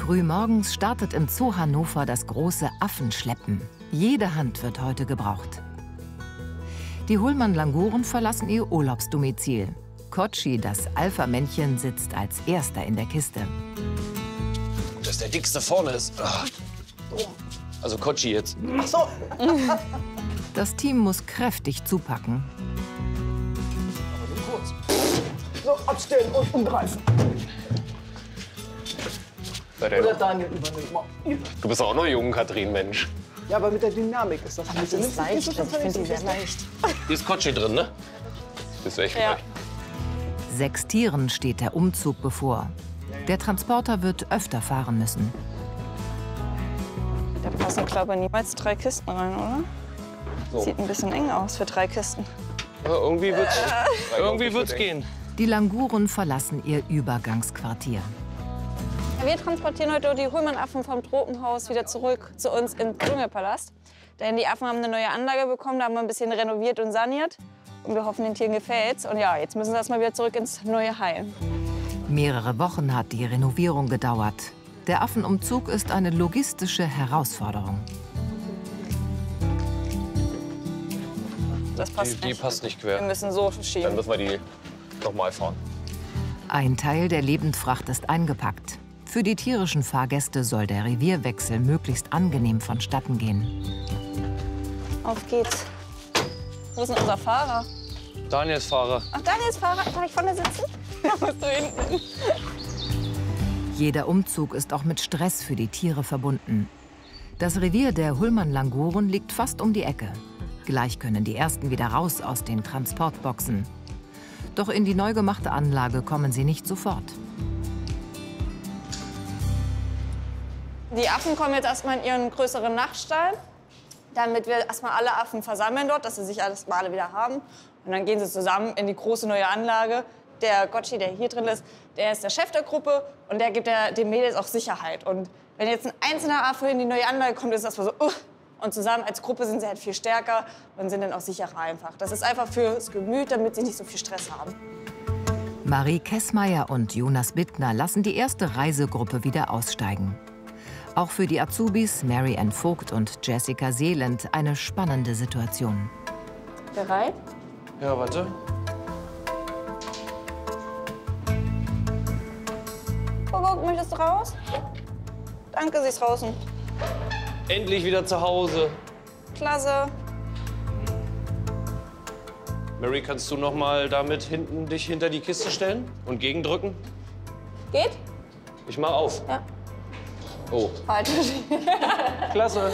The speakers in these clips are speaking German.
Frühmorgens startet im Zoo Hannover das große Affenschleppen. Jede Hand wird heute gebraucht. Die Hullmann-Languren verlassen ihr Urlaubsdomizil. Kotschi, das Alpha-Männchen, sitzt als erster in der Kiste. Gut, dass der Dickste vorne ist. Also Kotschi jetzt. Ach so. Das Team muss kräftig zupacken. Aber nur kurz. So, abstellen und umgreifen. Oder Daniel übernimmt mal. Du bist auch noch jung, Katrin, Mensch. Ja, aber mit der Dynamik ist das ein bisschen leicht. Ich finde die sehr leicht. Hier ist Kotschi drin, ne? Bist du echt Ja. 6 Tieren steht der Umzug bevor. Der Transporter wird öfter fahren müssen. Da passen, glaube ich, niemals 3 Kisten rein, oder? So. Sieht ein bisschen eng aus für 3 Kisten. Ja, irgendwie wird's gehen. Die Languren verlassen ihr Übergangsquartier. Wir transportieren heute die Hullmann-Affen vom Tropenhaus wieder zurück zu uns im Dschungelpalast. Denn die Affen haben eine neue Anlage bekommen, da haben wir ein bisschen renoviert und saniert. Und wir hoffen, den Tieren gefällt's. Und ja, jetzt müssen sie erst mal wieder zurück ins neue Heim. Mehrere Wochen hat die Renovierung gedauert. Der Affenumzug ist eine logistische Herausforderung. Das passt Die nicht. passt nicht Wir quer. müssen so Dann schieben. müssen wir die nochmal fahren. Ein Teil der Lebendfracht ist eingepackt. Für die tierischen Fahrgäste soll der Revierwechsel möglichst angenehm vonstatten gehen. Auf geht's. Wo ist denn unser Fahrer? Daniels Fahrer. Ach, Daniels Fahrer. Kann ich vorne sitzen? Musst du hinten. Jeder Umzug ist auch mit Stress für die Tiere verbunden. Das Revier der Hullmann-Languren liegt fast um die Ecke. Gleich können die ersten wieder raus aus den Transportboxen. Doch in die neu gemachte Anlage kommen sie nicht sofort. Die Affen kommen jetzt erstmal in ihren größeren Nachtstall, damit wir erstmal alle Affen versammeln dort, dass sie sich alles mal alle wieder haben. Und dann gehen sie zusammen in die große neue Anlage. Der Kotschi, der hier drin ist, der ist der Chef der Gruppe und der gibt den Mädels auch Sicherheit. Und wenn jetzt ein einzelner Affe in die neue Anlage kommt, ist das so, und zusammen als Gruppe sind sie halt viel stärker und sind dann auch sicherer einfach. Das ist einfach fürs Gemüt, damit sie nicht so viel Stress haben. Marie Kessmeier und Jonas Bittner lassen die erste Reisegruppe wieder aussteigen. Auch für die Azubis Mary Ann Vogt und Jessica Seeland eine spannende Situation. Bereit? Ja, warte. Guck, möchtest du raus? Danke, sie ist draußen. Endlich wieder zu Hause. Klasse. Mary, kannst du noch mal damit hinten dich hinter die Kiste stellen und gegendrücken? Geht? Ich mach auf. Ja. Oh, Weiter. klasse.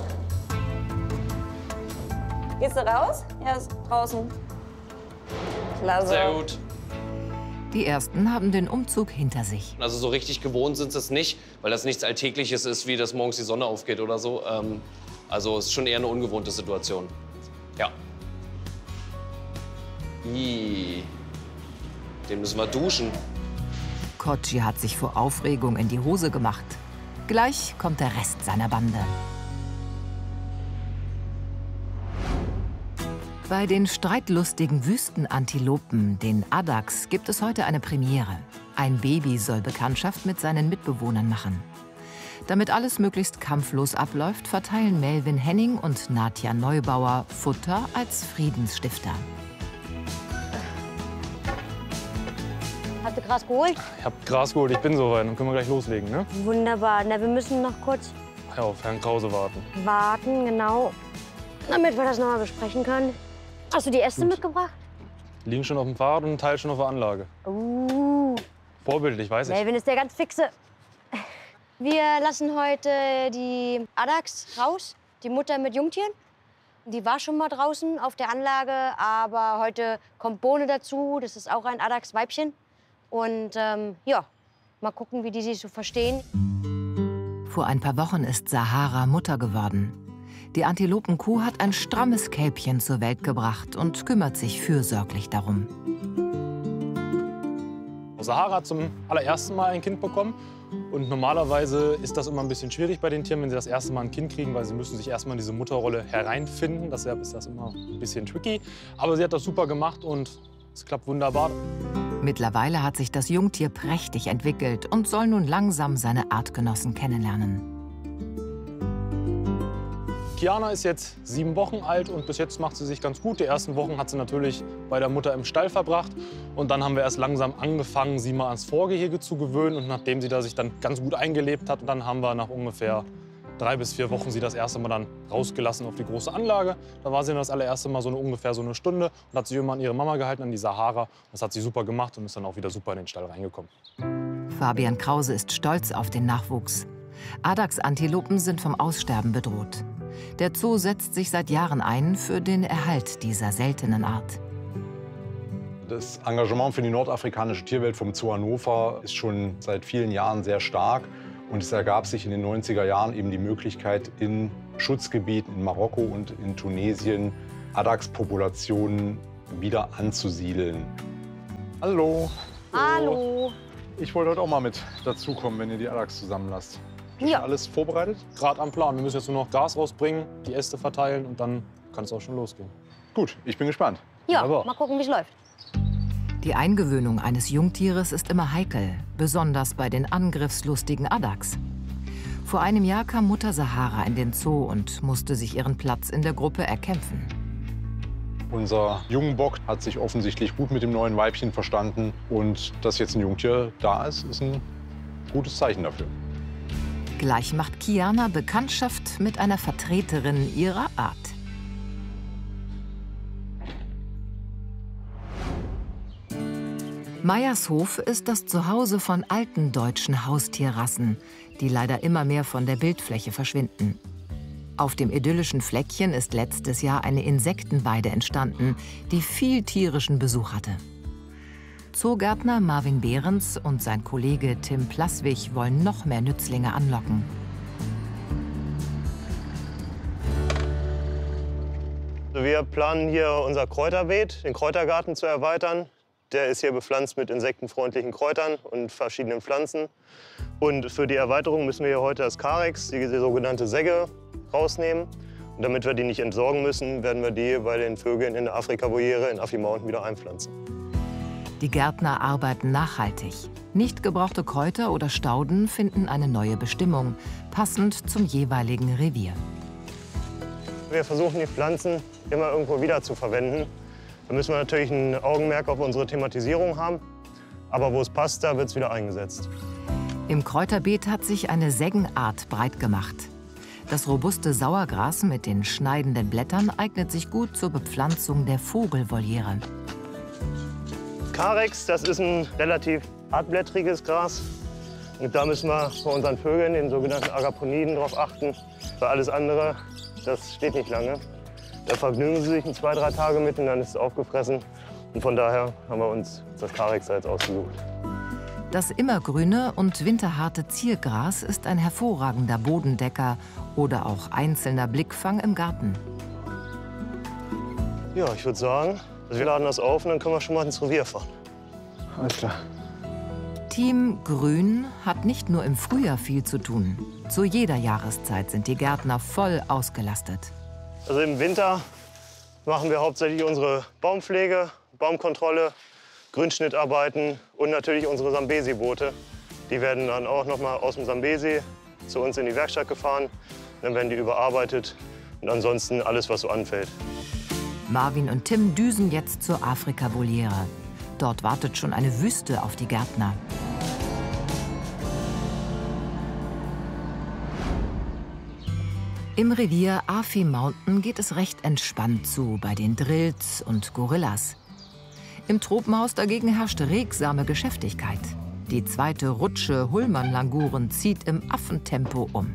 Gehst du raus? Ja, ist draußen. Klasse. Sehr gut. Die ersten haben den Umzug hinter sich. Also so richtig gewohnt sind sie es nicht, weil das nichts Alltägliches ist, wie dass morgens die Sonne aufgeht oder so. Also es ist schon eher eine ungewohnte Situation. Ja. Ih. Den müssen wir duschen. Kotschi hat sich vor Aufregung in die Hose gemacht. Gleich kommt der Rest seiner Bande. Bei den streitlustigen Wüstenantilopen, den Addax, gibt es heute eine Premiere. Ein Baby soll Bekanntschaft mit seinen Mitbewohnern machen. Damit alles möglichst kampflos abläuft, verteilen Melvin Henning und Nadja Neubauer Futter als Friedensstifter. Hast du Gras geholt? Ich hab Gras geholt, ich bin soweit. Dann können wir gleich loslegen, ne? Wunderbar. Na, wir müssen noch kurz Ja, auf Herrn Krause warten. warten, genau, damit wir das noch mal besprechen können. Hast du die Äste mitgebracht? Liegen schon auf dem Fahrrad und ein Teil schon auf der Anlage. Vorbildlich, weiß ich. Melvin ist der ganz Fixe. Wir lassen heute die Addax raus, die Mutter mit Jungtieren. Die war schon mal draußen auf der Anlage, aber heute kommt Bohne dazu. Das ist auch ein Addax-Weibchen. Und ja, mal gucken, wie die sich so verstehen. Vor ein paar Wochen ist Sahara Mutter geworden. Die Antilopenkuh hat ein strammes Kälbchen zur Welt gebracht und kümmert sich fürsorglich darum. Sahara hat zum allerersten Mal ein Kind bekommen. Und normalerweise ist das immer ein bisschen schwierig bei den Tieren, wenn sie das erste Mal ein Kind kriegen, weil sie müssen sich erstmal in diese Mutterrolle hereinfinden. Deshalb ist das immer ein bisschen tricky. Aber sie hat das super gemacht und es klappt wunderbar. Mittlerweile hat sich das Jungtier prächtig entwickelt und soll nun langsam seine Artgenossen kennenlernen. Kiana ist jetzt 7 Wochen alt und bis jetzt macht sie sich ganz gut. Die ersten Wochen hat sie natürlich bei der Mutter im Stall verbracht. Und dann haben wir erst langsam angefangen, sie mal ans Vorgehege zu gewöhnen. Und nachdem sie da sich dann ganz gut eingelebt hat, dann haben wir nach ungefähr 3 bis 4 Wochen sie das erste Mal dann rausgelassen auf die große Anlage. Da war sie dann das allererste Mal ungefähr so eine Stunde und hat sich immer an ihre Mama gehalten, an die Sahara. Das hat sie super gemacht und ist dann auch wieder super in den Stall reingekommen. Fabian Krause ist stolz auf den Nachwuchs. Adagsantilopen sind vom Aussterben bedroht. Der Zoo setzt sich seit Jahren ein für den Erhalt dieser seltenen Art. Das Engagement für die nordafrikanische Tierwelt vom Zoo Hannover ist schon seit vielen Jahren sehr stark. Und es ergab sich in den 90er Jahren eben die Möglichkeit, in Schutzgebieten in Marokko und in Tunesien Adagspopulationen wieder anzusiedeln. Hallo. Hallo. Ich wollte heute auch mal mit dazukommen, wenn ihr die Adags zusammenlasst. Ja. Alles vorbereitet? Gerade am Plan. Wir müssen jetzt nur noch Gas rausbringen, die Äste verteilen und dann kann es auch schon losgehen. Gut, ich bin gespannt. Ja, Wunderbar. mal gucken, wie es läuft. Die Eingewöhnung eines Jungtieres ist immer heikel, besonders bei den angriffslustigen Adags. Vor einem Jahr kam Mutter Sahara in den Zoo und musste sich ihren Platz in der Gruppe erkämpfen. Unser Jungbock hat sich offensichtlich gut mit dem neuen Weibchen verstanden. Und dass jetzt ein Jungtier da ist, ist ein gutes Zeichen dafür. Gleich macht Kiana Bekanntschaft mit einer Vertreterin ihrer Art. Meiershof ist das Zuhause von alten deutschen Haustierrassen, die leider immer mehr von der Bildfläche verschwinden. Auf dem idyllischen Fleckchen ist letztes Jahr eine Insektenweide entstanden, die viel tierischen Besuch hatte. Zoogärtner Marvin Behrens und sein Kollege Tim Plaswig wollen noch mehr Nützlinge anlocken. Wir planen hier unser Kräuterbeet, den Kräutergarten zu erweitern. Der ist hier bepflanzt mit insektenfreundlichen Kräutern und verschiedenen Pflanzen. Und für die Erweiterung müssen wir hier heute das Carex, die sogenannte Segge, rausnehmen. Und damit wir die nicht entsorgen müssen, werden wir die bei den Vögeln in der Afrika-Voliere in Affi Mountain wieder einpflanzen. Die Gärtner arbeiten nachhaltig. Nicht gebrauchte Kräuter oder Stauden finden eine neue Bestimmung, passend zum jeweiligen Revier. Wir versuchen, die Pflanzen immer irgendwo wieder zu verwenden. Da müssen wir natürlich ein Augenmerk auf unsere Thematisierung haben. Aber wo es passt, da wird es wieder eingesetzt. Im Kräuterbeet hat sich eine Seggenart breit gemacht. Das robuste Sauergras mit den schneidenden Blättern eignet sich gut zur Bepflanzung der Vogelvoliere. Carex, das ist ein relativ hartblättriges Gras. Und da müssen wir bei unseren Vögeln, den sogenannten Agaponiden, darauf achten. Für alles andere, das steht nicht lange. Da vergnügen sie sich 2-3 Tage mit und dann ist es aufgefressen. Und von daher haben wir uns das Carex jetzt ausgesucht. Das immergrüne und winterharte Ziergras ist ein hervorragender Bodendecker oder auch einzelner Blickfang im Garten. Ja, ich würde sagen, wir laden das auf und dann können wir schon mal ins Revier fahren. Alles klar. Team Grün hat nicht nur im Frühjahr viel zu tun. Zu jeder Jahreszeit sind die Gärtner voll ausgelastet. Also im Winter machen wir hauptsächlich unsere Baumpflege, Baumkontrolle, Grünschnittarbeiten und natürlich unsere Sambesi-Boote. Die werden dann auch noch mal aus dem Sambesi zu uns in die Werkstatt gefahren. Dann werden die überarbeitet und ansonsten alles, was so anfällt. Marvin und Tim düsen jetzt zur Afrika-Voliere. Dort wartet schon eine Wüste auf die Gärtner. Im Revier Affi Mountain geht es recht entspannt zu bei den Drills und Gorillas. Im Tropenhaus dagegen herrscht regsame Geschäftigkeit. Die zweite Rutsche Hullmann-Languren zieht im Affentempo um.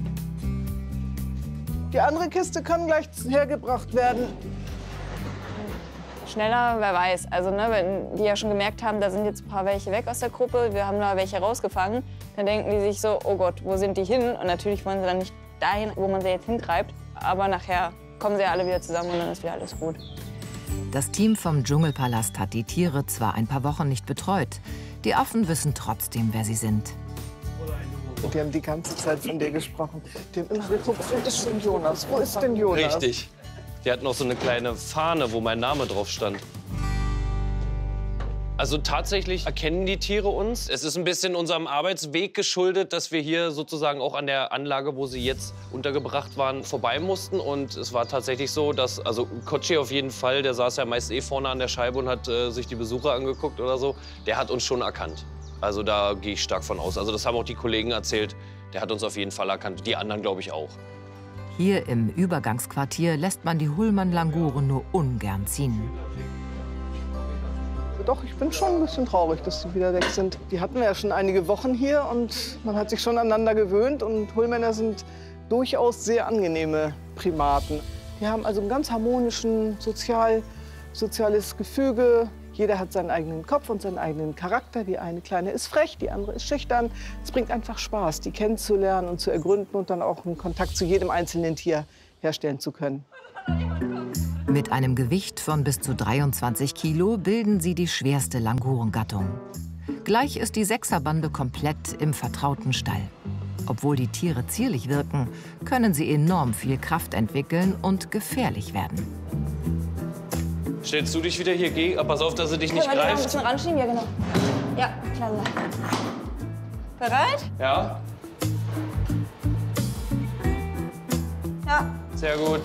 Die andere Kiste kann gleich hergebracht werden. Schneller, wer weiß. Also, ne, wenn die ja schon gemerkt haben, da sind jetzt ein paar welche weg aus der Gruppe, wir haben da welche rausgefangen, dann denken die sich so, oh Gott, wo sind die hin? Und natürlich wollen sie dann nicht dahin, wo man sie jetzt hintreibt. Aber nachher kommen sie ja alle wieder zusammen und dann ist wieder alles gut. Das Team vom Dschungelpalast hat die Tiere zwar ein paar Wochen nicht betreut, die Affen wissen trotzdem, wer sie sind. Die haben die ganze Zeit von dir gesprochen. Die haben immer geguckt, wo ist denn Jonas? Wo ist denn Jonas? Richtig. Die hatten noch so eine kleine Fahne, wo mein Name drauf stand. Also tatsächlich erkennen die Tiere uns. Es ist ein bisschen unserem Arbeitsweg geschuldet, dass wir hier sozusagen auch an der Anlage, wo sie jetzt untergebracht waren, vorbei mussten. Und es war tatsächlich so, dass, also Kotschi auf jeden Fall, der saß ja meist vorne an der Scheibe und hat sich die Besucher angeguckt oder so, der hat uns schon erkannt. Also da gehe ich stark von aus. Also das haben auch die Kollegen erzählt, der hat uns auf jeden Fall erkannt. Die anderen glaube ich auch. Hier im Übergangsquartier lässt man die Hullmann-Languren nur ungern ziehen. Doch, ich bin schon ein bisschen traurig, dass die wieder weg sind. Die hatten wir ja schon einige Wochen hier und man hat sich schon aneinander gewöhnt. Und Hullmänner sind durchaus sehr angenehme Primaten. Wir haben also ein ganz harmonischen soziales Gefüge. Jeder hat seinen eigenen Kopf und seinen eigenen Charakter. Die eine Kleine ist frech, die andere ist schüchtern. Es bringt einfach Spaß, die kennenzulernen und zu ergründen und dann auch einen Kontakt zu jedem einzelnen Tier herstellen zu können. Mit einem Gewicht von bis zu 23 Kilo bilden sie die schwerste Langurengattung. Gleich ist die Sechserbande komplett im vertrauten Stall. Obwohl die Tiere zierlich wirken, können sie enorm viel Kraft entwickeln und gefährlich werden. Stellst du dich wieder hier gegen? Pass auf, dass sie dich nicht Ein greift. bisschen ranschieben, ja genau. Ja, klasse. Bereit? Ja, Ja. sehr gut.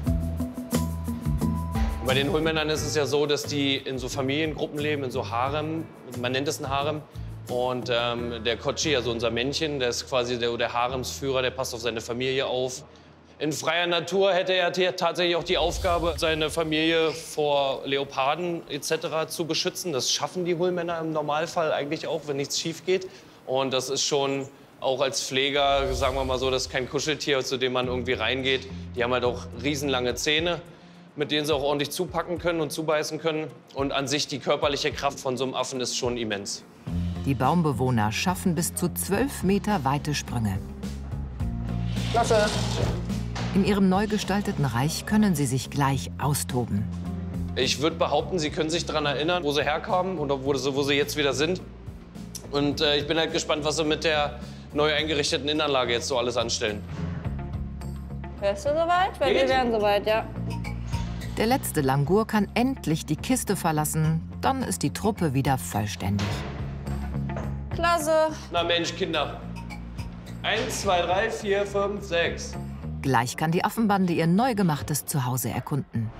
Bei den Hullmännern ist es ja so, dass die in so Familiengruppen leben, in so Harem. Man nennt es ein Harem. Und der Kotschi, also unser Männchen, der ist quasi der Haremsführer, der passt auf seine Familie auf. In freier Natur hätte er tatsächlich auch die Aufgabe, seine Familie vor Leoparden etc. zu beschützen. Das schaffen die Hullmänner im Normalfall eigentlich auch, wenn nichts schief geht. Und das ist schon auch als Pfleger, sagen wir mal so, das ist kein Kuscheltier, zu dem man irgendwie reingeht. Die haben halt auch riesenlange Zähne, mit denen sie auch ordentlich zupacken können und zubeißen können. Und an sich die körperliche Kraft von so einem Affen ist schon immens. Die Baumbewohner schaffen bis zu 12 Meter weite Sprünge. Klasse. In ihrem neu gestalteten Reich können sie sich gleich austoben. Ich würde behaupten, sie können sich daran erinnern, wo sie herkamen und wo sie jetzt wieder sind. Und ich bin halt gespannt, was sie mit der neu eingerichteten Innenanlage jetzt so alles anstellen. Wärst du soweit? Weil wir wären soweit, ja. Der letzte Langur kann endlich die Kiste verlassen. Dann ist die Truppe wieder vollständig. Klasse. Na Mensch, Kinder. 1, 2, 3, 4, 5, 6. Gleich kann die Affenbande ihr neu gemachtes Zuhause erkunden.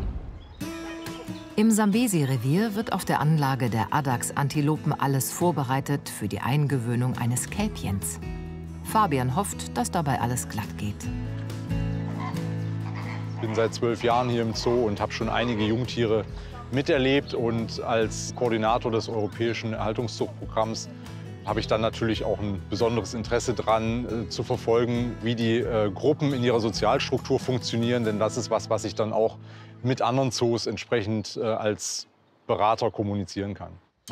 Im Sambesi-Revier wird auf der Anlage der Addax-Antilopen alles vorbereitet für die Eingewöhnung eines Kälbchens. Fabian hofft, dass dabei alles glatt geht. Ich bin seit 12 Jahren hier im Zoo und habe schon einige Jungtiere miterlebt. Und als Koordinator des Europäischen Erhaltungszuchtprogramms habe ich dann natürlich auch ein besonderes Interesse daran, zu verfolgen, wie die Gruppen in ihrer Sozialstruktur funktionieren. Denn das ist was ich dann auch mit anderen Zoos entsprechend als Berater kommunizieren kann.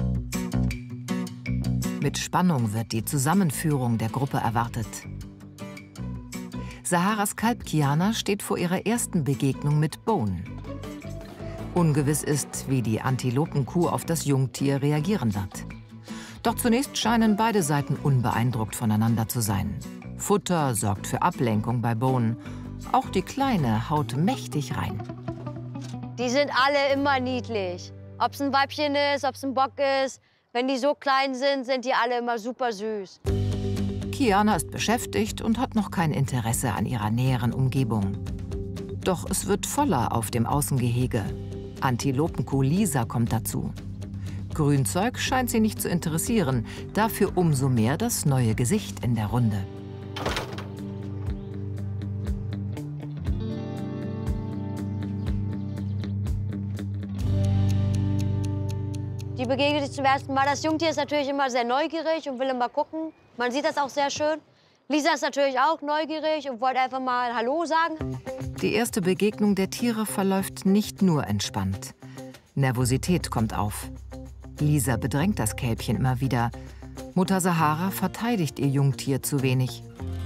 Mit Spannung wird die Zusammenführung der Gruppe erwartet. Saharas Kalb Kiana steht vor ihrer ersten Begegnung mit Bone. Ungewiss ist, wie die Antilopenkuh auf das Jungtier reagieren wird. Doch zunächst scheinen beide Seiten unbeeindruckt voneinander zu sein. Futter sorgt für Ablenkung bei Bone. Auch die Kleine haut mächtig rein. Die sind alle immer niedlich. Ob es ein Weibchen ist, ob es ein Bock ist. Wenn die so klein sind, sind die alle immer super süß. Kiana ist beschäftigt und hat noch kein Interesse an ihrer näheren Umgebung. Doch es wird voller auf dem Außengehege. Antilopenkuh Lisa kommt dazu. Grünzeug scheint sie nicht zu interessieren, dafür umso mehr das neue Gesicht in der Runde. Die begegnet sich zum ersten Mal. Das Jungtier ist natürlich immer sehr neugierig und will immer gucken. Man sieht das auch sehr schön. Lisa ist natürlich auch neugierig und wollte einfach mal Hallo sagen. Die erste Begegnung der Tiere verläuft nicht nur entspannt. Nervosität kommt auf. Lisa bedrängt das Kälbchen immer wieder. Mutter Sahara verteidigt ihr Jungtier zu wenig.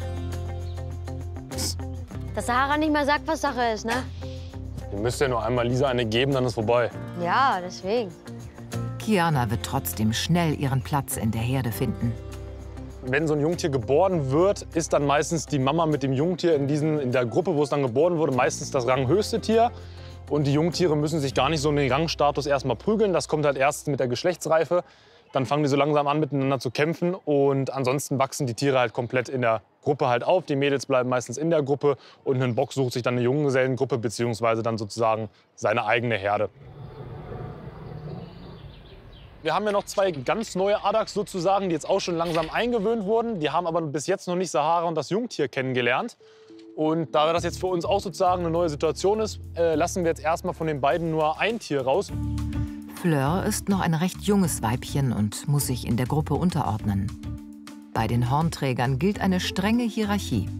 Dass Sahara nicht mehr sagt, was Sache ist, ne? Ihr müsst ja nur einmal Lisa eine geben, dann ist vorbei. Ja, deswegen. Kiana wird trotzdem schnell ihren Platz in der Herde finden. Wenn so ein Jungtier geboren wird, ist dann meistens die Mama mit dem Jungtier in der Gruppe, wo es dann geboren wurde, meistens das ranghöchste Tier. Und die Jungtiere müssen sich gar nicht so in den Rangstatus erstmal prügeln. Das kommt halt erst mit der Geschlechtsreife. Dann fangen die so langsam an, miteinander zu kämpfen. Und ansonsten wachsen die Tiere halt komplett in der Gruppe halt auf. Die Mädels bleiben meistens in der Gruppe. Und ein Bock sucht sich dann eine Junggesellengruppe beziehungsweise dann sozusagen seine eigene Herde. Wir haben ja noch 2 ganz neue Addax sozusagen, die jetzt auch schon langsam eingewöhnt wurden. Die haben aber bis jetzt noch nicht Sahara und das Jungtier kennengelernt. Und da das jetzt für uns auch sozusagen eine neue Situation ist, lassen wir jetzt erstmal von den beiden nur ein Tier raus. Fleur ist noch ein recht junges Weibchen und muss sich in der Gruppe unterordnen. Bei den Hornträgern gilt eine strenge Hierarchie.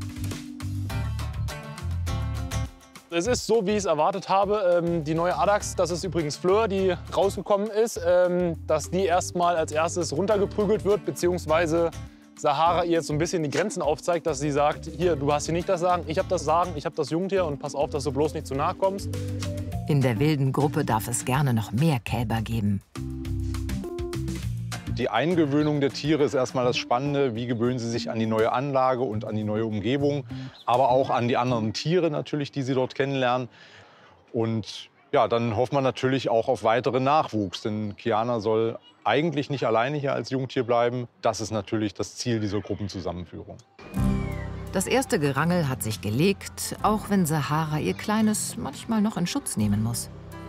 Es ist so, wie ich es erwartet habe. Die neue Addax, das ist übrigens Fleur, die rausgekommen ist, dass die erstmal als erstes runtergeprügelt wird, beziehungsweise Sahara ihr jetzt so ein bisschen die Grenzen aufzeigt, dass sie sagt, hier, du hast hier nicht das Sagen, ich habe das Sagen, ich habe das Jungtier und pass auf, dass du bloß nicht zu nahe kommst. In der wilden Gruppe darf es gerne noch mehr Kälber geben. Die Eingewöhnung der Tiere ist erstmal das Spannende. Wie gewöhnen sie sich an die neue Anlage und an die neue Umgebung, aber auch an die anderen Tiere natürlich, die sie dort kennenlernen. Und ja, dann hoffen wir natürlich auch auf weiteren Nachwuchs, denn Kiana soll eigentlich nicht alleine hier als Jungtier bleiben. Das ist natürlich das Ziel dieser Gruppenzusammenführung. Das erste Gerangel hat sich gelegt, auch wenn Sahara ihr Kleines manchmal noch in Schutz nehmen muss.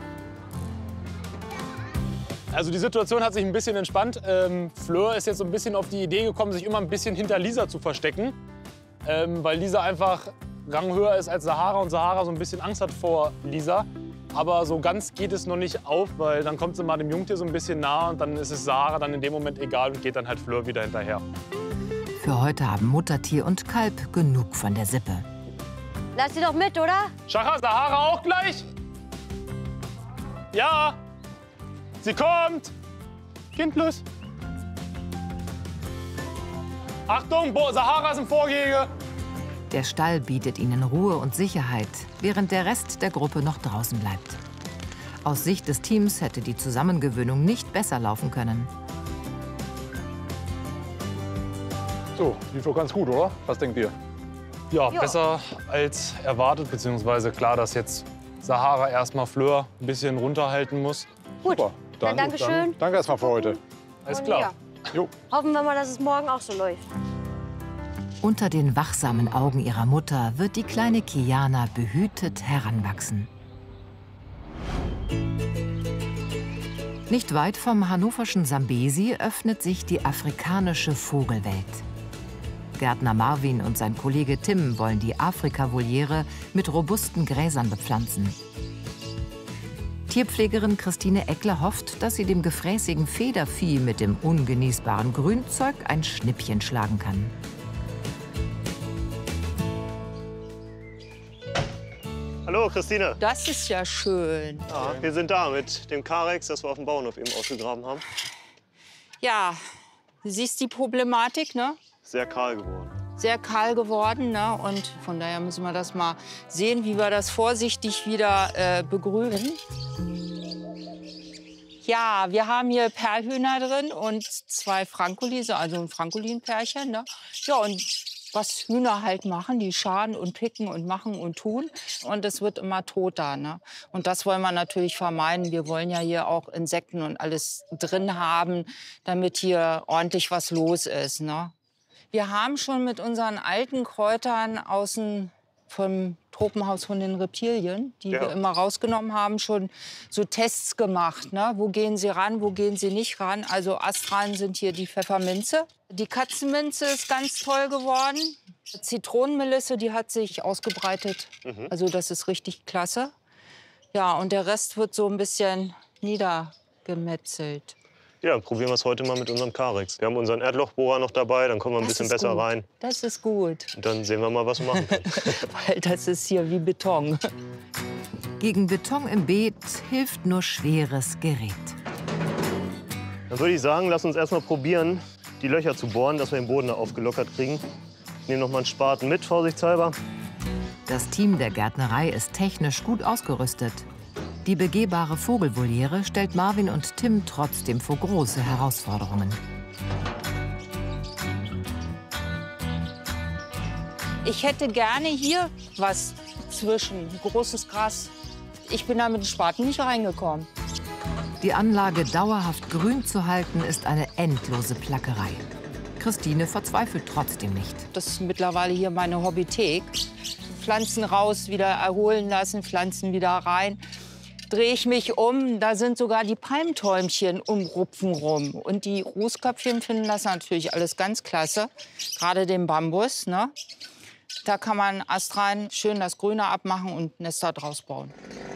Also die Situation hat sich ein bisschen entspannt. Fleur ist jetzt so ein bisschen auf die Idee gekommen, sich immer ein bisschen hinter Lisa zu verstecken, weil Lisa einfach ranghöher ist als Sahara und Sahara so ein bisschen Angst hat vor Lisa. Aber so ganz geht es noch nicht auf, weil dann kommt sie mal dem Jungtier so ein bisschen nah und dann ist es Sahara dann in dem Moment egal und geht dann halt Fleur wieder hinterher. Für heute haben Muttertier und Kalb genug von der Sippe. Lass sie doch mit, oder? Schacha, Sahara auch gleich? Ja, sie kommt. Kind plus. Achtung, Sahara ist im Vorgehege. Der Stall bietet ihnen Ruhe und Sicherheit, während der Rest der Gruppe noch draußen bleibt. Aus Sicht des Teams hätte die Zusammengewöhnung nicht besser laufen können. So, lief doch ganz gut, oder? Was denkt ihr? Ja, besser als erwartet, beziehungsweise klar, dass jetzt Sahara erstmal Fleur ein bisschen runterhalten muss. Gut, Super. dann Dankeschön. Danke erstmal für heute. Alles klar. Ja. Jo. Hoffen wir mal, dass es morgen auch so läuft. Unter den wachsamen Augen ihrer Mutter wird die kleine Kiana behütet heranwachsen. Nicht weit vom hannoverschen Sambesi öffnet sich die afrikanische Vogelwelt. Gärtner Marvin und sein Kollege Tim wollen die Afrika-Voliere mit robusten Gräsern bepflanzen. Tierpflegerin Christine Eckler hofft, dass sie dem gefräßigen Federvieh mit dem ungenießbaren Grünzeug ein Schnippchen schlagen kann. Hallo, Christine. Das ist ja schön. Ja, wir sind da mit dem Carex, das wir auf dem Bauernhof eben ausgegraben haben. Ja, du siehst die Problematik, ne? Sehr kahl geworden. Sehr kahl geworden, ne? Und von daher müssen wir das mal sehen, wie wir das vorsichtig wieder begrünen. Ja, wir haben hier Perlhühner drin und 2 Frankolis, also ein Frankolin-Pärchen, ne? Ja, und was Hühner halt machen, die schaden und picken und machen und tun. Und es wird immer toter, ne? Und das wollen wir natürlich vermeiden. Wir wollen ja hier auch Insekten und alles drin haben, damit hier ordentlich was los ist, ne? Wir haben schon mit unseren alten Kräutern außen vom Tropenhaus von den Reptilien, die wir immer rausgenommen haben, schon so Tests gemacht, ne? Wo gehen sie ran, wo gehen sie nicht ran? Also astral sind hier die Pfefferminze. Die Katzenminze ist ganz toll geworden. Zitronenmelisse, die hat sich ausgebreitet. Also das ist richtig klasse. Ja, und der Rest wird so ein bisschen niedergemetzelt. Ja, dann probieren wir es heute mal mit unserem Carex. Wir haben unseren Erdlochbohrer noch dabei, dann kommen wir ein bisschen besser rein. Das ist gut. Und dann sehen wir mal, was wir machen können. Weil das ist hier wie Beton. Gegen Beton im Beet hilft nur schweres Gerät. Dann würde ich sagen, lass uns erst mal probieren, die Löcher zu bohren, dass wir den Boden da aufgelockert kriegen. Ich nehme noch mal einen Spaten mit, vorsichtshalber. Das Team der Gärtnerei ist technisch gut ausgerüstet. Die begehbare Vogelvoliere stellt Marvin und Tim trotzdem vor große Herausforderungen. Ich hätte gerne hier was zwischen, großes Gras. Ich bin da mit dem Spaten nicht reingekommen. Die Anlage dauerhaft grün zu halten, ist eine endlose Plackerei. Christine verzweifelt trotzdem nicht. Das ist mittlerweile hier meine Hobbythek. Pflanzen raus, wieder erholen lassen, Pflanzen wieder rein. Drehe ich mich um, da sind sogar die Palmtäumchen um Rupfen rum. Und die Rußköpfchen finden das natürlich alles ganz klasse. Gerade den Bambus, ne? Da kann man Ast rein, schön das Grüne abmachen und Nester draus bauen.